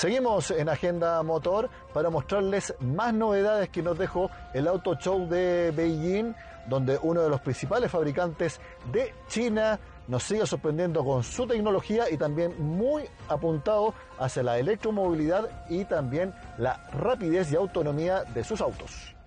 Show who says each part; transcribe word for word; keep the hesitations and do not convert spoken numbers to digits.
Speaker 1: Seguimos en Agenda Motor para mostrarles más novedades que nos dejó el Auto Show de Beijing, donde uno de los principales fabricantes de China nos sigue sorprendiendo con su tecnología y también muy apuntado hacia la electromovilidad y también la rapidez y autonomía de sus autos.